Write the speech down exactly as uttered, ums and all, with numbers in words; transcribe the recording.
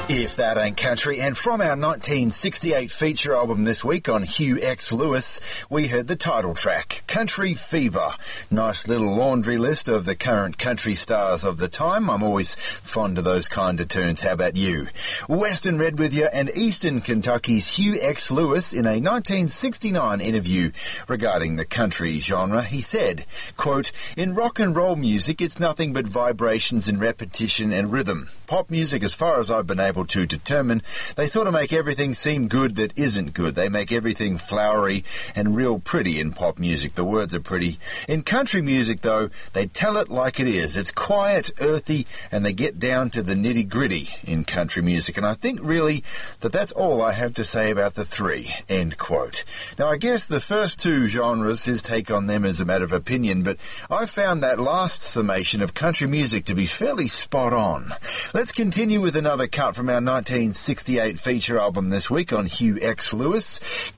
If That Ain't Country, and from our nineteen sixty-eight feature album this week on Hugh X. Lewis, we heard the title track, Country Fever. Nice little laundry list of the current country stars of the time. I'm always fond of those kind of tunes. How about you? Western Red with you, and Eastern Kentucky's Hugh X. Lewis in a nineteen sixty-nine interview regarding the country genre. He said, quote, "In rock and roll music, it's nothing but vibrations and repetition and rhythm. Pop music, as far as I've been able to determine, they sort of make everything seem good that isn't good. They make everything flowery and real pretty in pop music. The words are pretty. In country music, though, they tell it like it is. It's quiet, earthy, and they get down to the nitty-gritty in country music. And I think, really, that that's all I have to say about the three." End quote. Now, I guess the first two genres, his take on them is a matter of opinion, but I found that last summation of country music to be fairly spot on. Let's continue with another cut from our nineteen sixty-eight feature album this week on Hugh X. Lewis.